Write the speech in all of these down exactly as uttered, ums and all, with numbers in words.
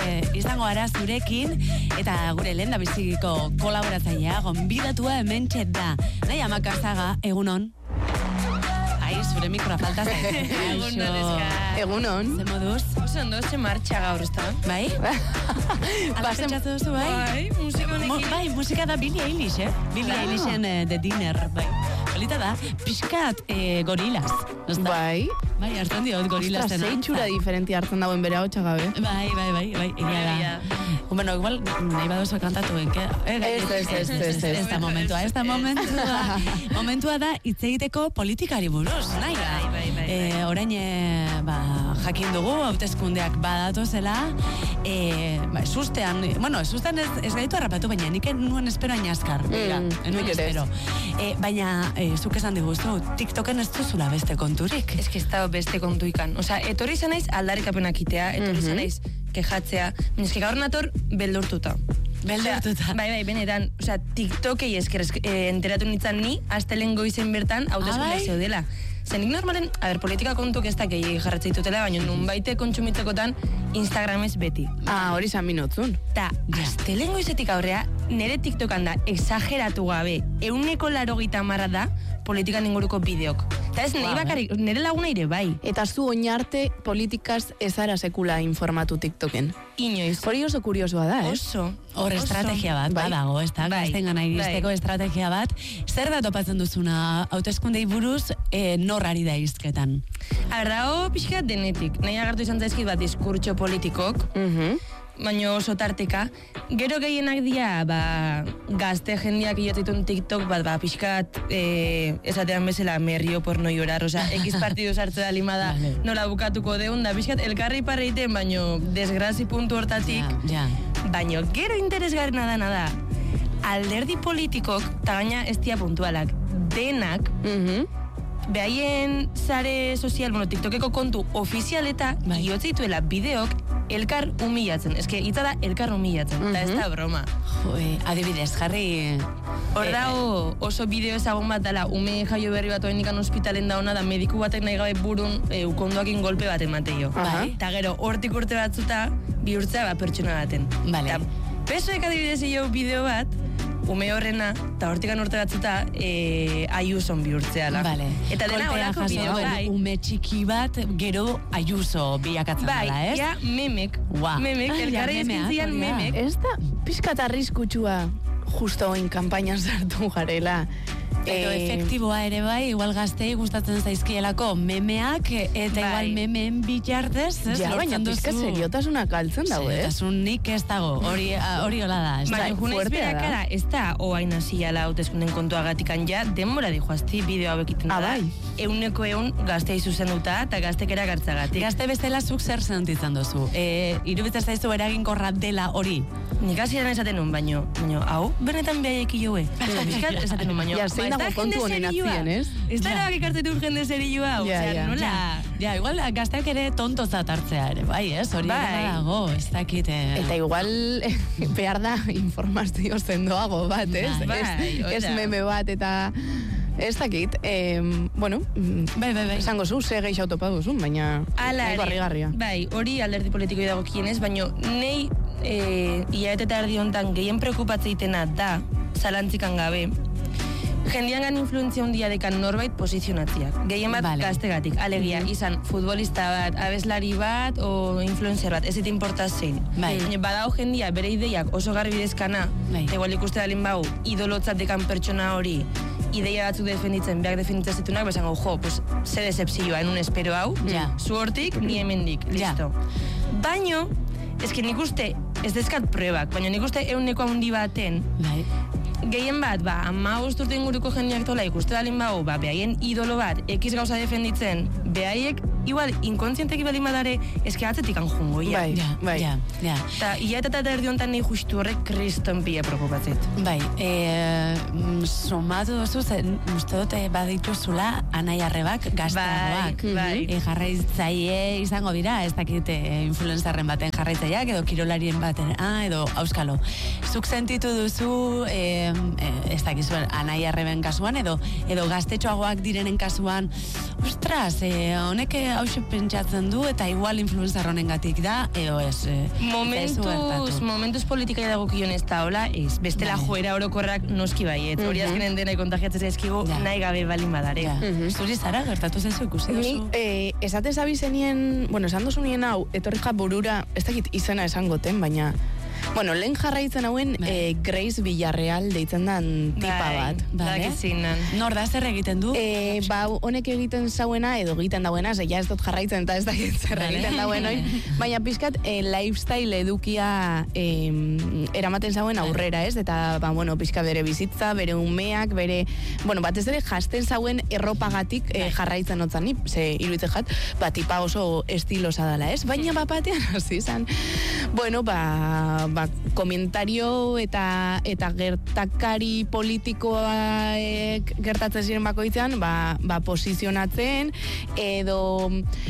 e, izango ara zurekin, eta gure lehen da biziko kolaboratzailea, gonbidatua hementxe da. Nahi Amakazaga, egunon. Ai, zure mikroa falta zait. Egunon, eska. Egunon. Ze moduz? Oso ondo, ze martxa gaur, ez da? Bai? Alapetxatu duzu, bai? Bai, musika honekin. Bai, musika da Billie Eilish, eh? Billie Ah. Eilishen eh, The Dinner, bai. Polita da, pixkat eh, gorilaz. Bai. Bai, hartzen diot gorilazen. Ostras, zeitxura diferentia hartzen dagoen bere hotxa gabe. Bai, bai, bai, bai, egia da. Bueno, igual, nahi baduzu kantatu, enke? Ez, ez, ez, ez, ez. Ez da momentua, ez da momentua. Momentua da, hitz egiteko politikari buruz, nahi da. Bai, bai, bai, Eh, orain, eh, ba, jakin dugu, hauteskundeak badatozela, eh, ba, sustean, bueno, sustean ez, ez gaitu harrapatu, baina nik nuen espero ainazkar. Mm, nuen nik ere ez. espero. Eh, baina, eh, zuk esan diguzu, TikToken ez duzula beste konturik. Ez que ez da beste kontuikan. Osea, etorri izan naiz aldarrikapenak itea, etorri izan naiz kejatzea. Baina eske gaur nator beldurtuta. Beldurtuta. Osea, bai, bai, benetan, osea, TikTokei esker eh, enteratu nintzen ni, astelehen goizen bertan, hauteskundeak bai? zeudela. Zen, nik normalen, a ber, politika kontuk ez da gehi jarratzea ditutela, baina nun baite kontsumitzekotan Instagramez beti. Ah, hori zan minotzun. Ta, astelehen goizetik aurrea, nire TikTokan da, exageratu gabe, euneko laro gita marra da, politikan inguruko bideok. Eta ez, nire Wow, bakarrik, nire laguna ire bai. Eta zu oinarte politikaz ezara sekula informatu TikToken. Inoiz. Hori oso kuriosoa da, eh? Oso. Hor oso. estrategia bat, Bai. badago, ez da, Bai. gazten gana iristeko Bai. estrategia bat. Zer da topatzen duzuna hauteskundei buruz e, norrari da izketan? Arrao pixka denetik. Nahi agertu izan zaizkit bat diskurtso politikok, Mhm. baina oso tarteka. Gero gehienak dira, ba, gazte jendeak iotzitun TikTok, bat, ba, pixkat, e, esatean bezala, merrio porno llorar, oza, X partidu sartze da limada, Vale. nola bukatuko deun, da pixkat, elkarri parreiten, baino, desgrazi puntu hortatik, Ja, ja. baino, gero interesgarrena dana da, alderdi politikok, eta gaina ez dira puntualak, denak, Mhm. behaien sare sozial, bueno, TikTokeko kontu ofizial eta Bai. iotzeituela bideok elkar humilatzen. Ez que, hitza da elkar humilatzen, eta ez da broma. Jo, eh, adibidez, jarri... Hor eh, dago oso bideo ezagun bat dela, ume jaio berri bat oenikan ospitalen da ona, da mediku batek nahi gabe burun e, ukondoakin golpe bat emateio. Bai. Eta gero, hortik urte batzuta, bihurtzea ba, pertsona baten. Vale. Eta pesoek adibidez jo bideo bat, ume horrena, eta hortikan urte batzuta, e, aiuzon bihurtzeala. Vale. Eta dena Kolpea horako jaso bideo, duen bai. ume txiki bat, gero Ayuso bilakatzen Bai, dela, ez? ja, memek. Ua. Memek, Ah, ja, elkarri memeak, ezkintzian hori da. memek. Ez da, pixkat arriskutsua justo oin kanpainan sartu garela. Edo Eh, efektiboa ere bai, igual gaztei gustatzen zaizkielako memeak, eta Bai. igual memeen bitartez, ez? Ja, baina lortzen pixka duzu- seriotasuna galtzen dago, ez? Seriotasunik ez dago, hori hori hola da, ez da? Baina, Bai, junaiz fuertea da. berakara, ez da oain haziala hauteskunden kontuagatikan ja, denbora dihoazti bideo hau ekiten Ah, da. bai. Euneko eun gaztei zuzenduta eta gaztekera gartzagatik. Gazte bezala zuk zer sentitzen duzu? E, irubitzen zaizu eraginkorra dela hori? Nik hasieran esaten nun, baino, baino, hau, benetan behaiek ioe. Piskat esaten nun, baino. Ja, zein ba, ez dago da kontu jende honen serioa. atzien, ez? Ez da Ja. erabak ikartzen dut jende serioa, hau, Ja, osea, ja. nola... Ja, igual gazteak ere tontozat hartzea ere, bai, ez? Hori Bai. ere dago, ez dakit... eh, Eta igual behar da informazio sendoago bat, ez? Bai. Ez, Bai, hori ez da. meme bat eta ez dakit. Eh, bueno, mm, Bai, bai, bai. esango zu, ze gehi topa duzu, baina Ala nahiko ere, harrigarria. bai, hori alderdi politiko dago kienez, baina nei e, hilabete eta erdi honetan gehien preokupatzeitena da, zalantzikan gabe, jendiangan influentzia handia dekan norbait posizionatziak. Gehien bat Vale. gaztegatik, alegia, izan futbolista bat, abeslari bat, o influencer bat, ez dit importa zein. Bai. Baina badago jendia bere ideiak oso garbi dezkana, Bai. eta igual ikuste dalin bau, idolotzat dekan pertsona hori, ideia batzuk defenditzen, beak definitzen zitunak, besango, jo, pues, ze decepzioa, enun espero hau, Ja. zu hortik, ni hemendik, Ja. listo. Baino, eske nik uste, ez dezkat pruebak, baina nik uste euneko handi baten, Bai. gehien bat, ba, ama urte inguruko jendeak tola ikuste dalin bau, ba, behaien idolo bat, ekiz gauza defenditzen, behaiek, igual, inkontzienteki balin badare, eske atzetik anjungo, ja. Bai. Ja, ja, ja. Eta, hilabete eta erdi honetan nahi justu horrek kriston pila preokupatzet. Bai, e, mm, somatu duzu, zen, uste dute badituzula anai arrebak gazteagoak. Bai, bai. E, jarraitzaile izango dira, ez dakit e, influenzarren baten jarraitzaileak, edo kirolarien baten, ah, edo auskalo. Zuk sentitu duzu, e, e, ez dakizuen, anai arreben kasuan, edo, edo gaztetxoagoak direnen kasuan, ostras, eh, honek hause pentsatzen du eta igual influencer honengatik da, edo ez. Eh, momentuz, momentuz politika dagokion ez da, hola, ez, bestela bai. joera orokorrak noski baiet, hori Mhm. azkenen dena kontagiatzen zaizkigu, Ja. nahi gabe balin badare. Ja. Zuri zara, gertatu zaizu ikusi Ni, duzu. eh, esaten zabizenien, bueno, esan duzu nien hau, etorri ja burura, ez dakit izena esangoten, baina, bueno, lehen jarraitzen hauen Bai. eh, Grace Villarreal deitzen dan tipa bat. Bale. Dakizinan. Nor da zer egiten du? E, ba, honek egiten zauena, edo egiten dauena, ze ja ez dut jarraitzen eta ez da zer Vale. egiten dauen oin, baina pizkat e, lifestyle edukia e, eramaten zauen aurrera, ez? Eta, ba, bueno, pizkat bere bizitza, bere umeak, bere, bueno, batez ere jasten zauen erropagatik e, jarraitzen otzan ni, ze iruditzen jat, ba, tipa oso estilosa dela, ez? Baina bapatean hasi izan, bueno, ba, ba, komentario eta eta gertakari politikoak gertatzen ziren bakoitzean, ba, ba posizionatzen edo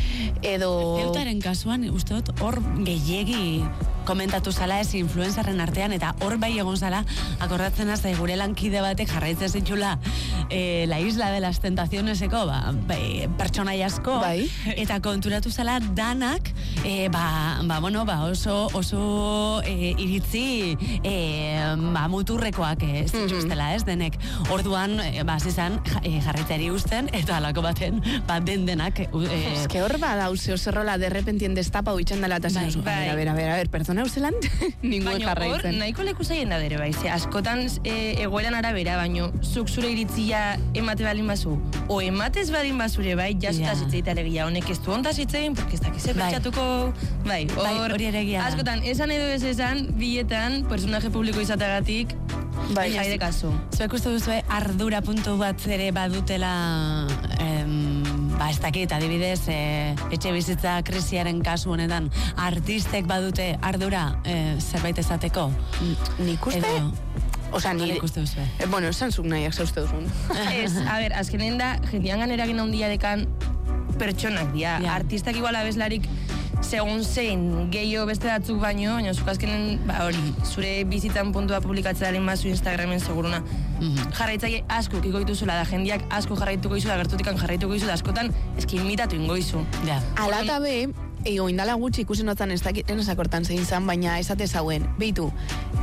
edo Eutaren kasuan, uste dut, hor gehiegi komentatu zala ez influencerren artean, eta hor bai egon zala, akordatzen azai gure lankide batek jarraitzen zitxula eh, la isla de las tentacioneseko, ba, bai, pertsonai asko, Bai. eta konturatu zala danak, eh, ba, ba, bueno, ba, oso, oso eh, iritzi eh, ba, muturrekoak eh, zituztela, ez, denek. Orduan, eh, ba, zizan, eh, jarraitari usten, eta alako baten, ba, den denak, eh, Es que hor bada, zeo zerrola, de repentien destapa huitzen dela, eta Bai, zen, bai. a ver, a ver, a ver, pertsona uzelan, ningún Baina hor, jarraitzen. nahiko leku zaien da dere bai, ze askotan e, egoeran arabera, baino zuk zure iritzia emate balin bazu, o ematez balin bazure bai, jasuta Ja. zitzeita alegia, honek ez du ontaz zitzein, porque ez dakize Bai. pentsatuko, bai, Bai, hor, hori ere egia da. askotan, esan edo ez esan, bietan, personaje publiko izatagatik, bai, jaide kasu. Zuek uste duzue ardura puntu bat ere badutela, em, ba, ez dakit, adibidez, e, etxe bizitza krisiaren kasu honetan, artistek badute ardura e, zerbait ezateko? Nik uste, Edo, osea, nola nire, ikuste duzue? eh, bueno, esan zuk nahiak zauste duzun. Ez, a ber, azkenen da, jendean ganeragin handia dekan pertsonak dira. Ja. Artistak igual abeslarik segun zein gehiago beste batzuk baino, baina zuk azkenen, ba hori, zure bizitzan puntua publikatzea dalin bazu Instagramen seguruna. Mhm. Jarraitzaile asko ukiko dituzula da, jendiak asko jarraituko izu da, gertutikan jarraituko izu da, askotan eski imitatu ingo izu. Ja. Ala eta be, ego indala gutxi ikusi notan ez dakit, esakortan zein zan, baina esate zauen, behitu,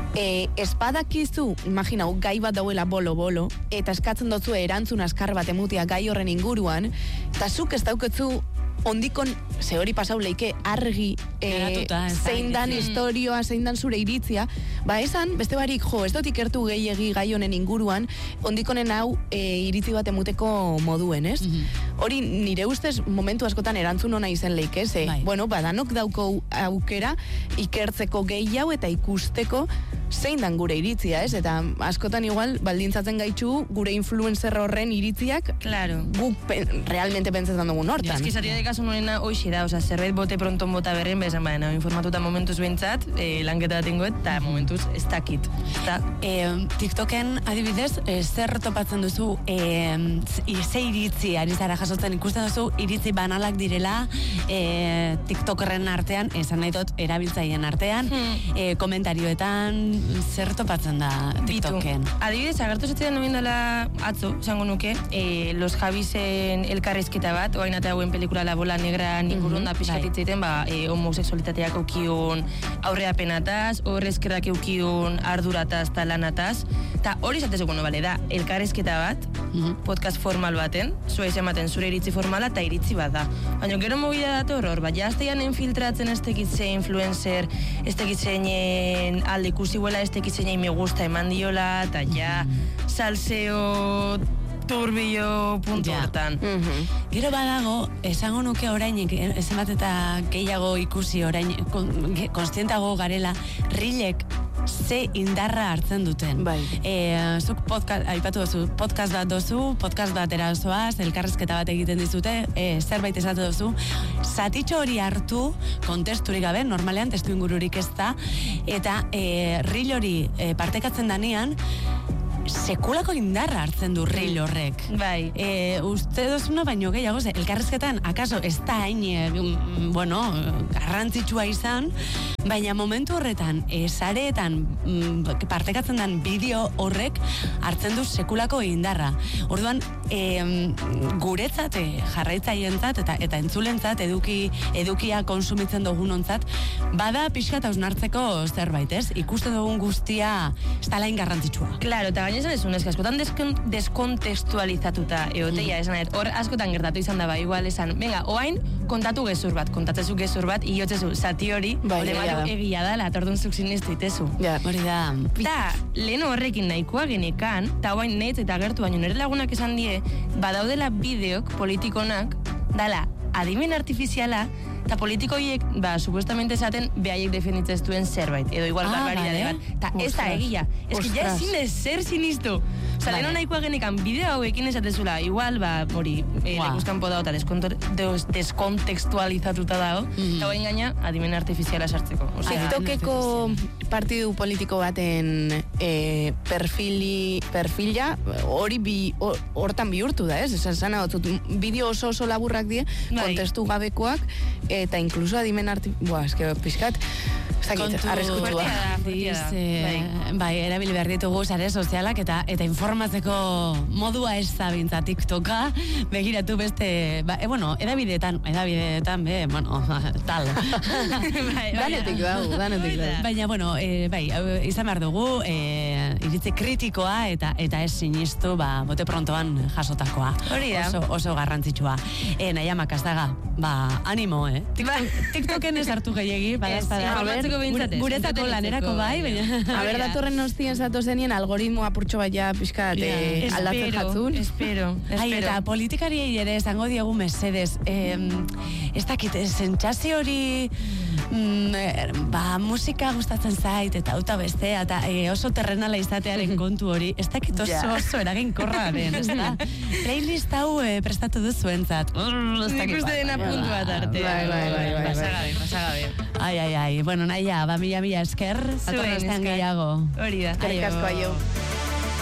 e, espadakizu, imaginau, gai bat dauela bolo-bolo, eta eskatzen dutzu erantzun askar bat emutia gai horren inguruan, eta zuk ez dauketzu ondikon, ze hori pasau leike, argi, e, Geratuta, ez da, zein dan mm. historioa, zein dan zure iritzia, ba esan, beste barik, jo, ez dut ikertu gehiegi gai honen inguruan, ondikonen hau e, iritzi bat emuteko moduen, ez? Mhm. Hori nire ustez momentu askotan erantzun ona izen leike, ze, Bai. bueno, badanok dauko aukera ikertzeko gehiago eta ikusteko zein dan gure iritzia, ez? Eta askotan igual baldintzatzen gaitxu gure influencer horren iritziak Claro. guk pen, realmente pentsatzen dugun Ja, hortan. eski zatia de kasu nolena hoxe da, oza, zerbait bote pronton bota berren, bezan baina, informatuta momentuz behintzat, e, lanketa bat ingoet, eta momentuz ez dakit. Eta, E, TikToken adibidez, e, zer topatzen duzu, e, ze iritzi ari zara jasotzen, ikusten duzu iritzi banalak direla e, TikTokerren artean, esan nahi dut erabiltzaileen artean, Hmm. e, komentarioetan, zer topatzen da TikToken? Bitu. Adibidez, agertu zitzen nobien dela atzo, esango nuke, e, Los Javisen elkarrezketa bat, oain eta hauen pelikula La Bola Negra ingurun da pixkat bai. hitz egiten, ba, e, homoseksualitateak eukiun aurreapenataz, horrezkerak eukiun ardurataz, talanataz, eta hori zatez bueno, bale, da, elkarrezketa bat, Mhm. podcast formal baten, zuez ematen zure iritzi formala eta iritzi bat da. Baina gero mugida dator hor, ba, jazteian infiltratzen ez tekitze influencer, ez tekitzeinen alde ikusi huela, ez tekitzeinen me gusta eman diola, eta ja, salseo turbio puntu Ja. hortan. Mhm. Gero badago, esango nuke orainik, ez emat eta gehiago ikusi orain, kon, ge- konstientago garela, rilek ze indarra hartzen duten. Bai. E, zuk podcast, aipatu duzu, podcast bat dozu, podcast bat erazoaz, elkarrezketa bat egiten dizute, e, zerbait esatu duzu, zatitxo hori hartu, kontesturik gabe, normalean testu ingururik ez da, eta e, ril hori e, partekatzen danean, sekulako indarra hartzen du reel horrek. Bai. E, uste dozuna baino gehiago, ze, elkarrezketan, akaso, ez da hain, e, bueno, garrantzitsua izan, baina momentu horretan, e, sareetan mm, partekatzen den bideo horrek hartzen du sekulako indarra. Orduan, e, guretzat, e, jarraitzaientzat eta eta entzulentzat, eduki, edukia konsumitzen dugunontzat, bada pixka eta usnartzeko zerbait, ez? Ikusten dugun guztia ez da lain garrantzitsua. Claro, eta gaina esan ezun, eska askotan deskon, deskontestualizatuta egoteia, mm. esan, hor askotan gertatu izan daba, igual esan, venga, oain kontatu gezur bat, kontatzezu gezur bat, iotzezu, zati hori, bai, lematu egia da, latordun zuk sinistu itezu. Ja, hori da. Ta, lehen horrekin nahikoa genekan, eta oain neitz eta gertu baino nire lagunak esan die, badaudela bideok politikonak, dala, adimen artifiziala, eta politikoiek, ba, supuestamente esaten, behaiek definitzen duen zerbait, edo igual Ah, barbaridade vale. bat. Eta ez da egia. Ez que ja Ostras. ezin ez zer sinistu. Osa, Vale. leheno nahikoa genekan bideo hauekin esatezula, igual, ba, hori, e, Ua. lekuzkan podao eta deskontor- des- deskontekstualizatuta dago, Mhm. eta hoen gaina, adimen artifiziala sartzeko. Osea, TikTokeko partidu politiko baten e, perfili, perfila, hori bi, hor- hortan bihurtu da, ez? Esan zana, bideo oso oso laburrak die, Bai. kontestu gabekoak, eta inkluso adimen arti... Buah, eske, pizkat, ez dakit, arriskutua. fuertea da. Diz, da, eh, bai, erabili behar ditugu sare sozialak eta eta informatzeko modua ez da bintza TikToka, begiratu beste, ba, e, bueno, edabideetan, edabideetan, be, bueno, tal. bai, bai, Danetik dago, danetik dago. Baina, bueno, e, bai, hau, izan behar dugu, e, iritzi kritikoa eta eta ez sinistu, ba, bote prontoan jasotakoa. Hori da. Oso, oso garrantzitsua. E, nahi amakastaga, ba, animo, eh? TikTok, TikToken ez hartu gehiagi, bada Ez, ez bada. informatzeko behintzat ez, Guretzako entretenitzeko, lanerako bai, baina... Aber datorren ostien zato zenien algoritmo apurtxo bat ja pixka Ja. eh, aldatzen Espero, jatzun. espero, espero. Ai, eta politikariei ere esango diegu mesedez, eh, ez dakit, sentsazio hori mm, eh, ba, musika gustatzen zait, eta auta bestea, eta eh, oso terrenala izatearen kontu hori, ez dakit oso, Ja. oso eraginkorra den, ez da? Playlist hau eh, prestatu duzuentzat. Ez Nik dakit, uste dena bai, puntu bat arte. Bai, bai, bai, bai, Pasagabe, pasagabe. Ai, ai, ai, bueno, naia, ba, mila, mila esker, Zuen datorren astean esker. gehiago. Hori da. Eskerrik asko, aio.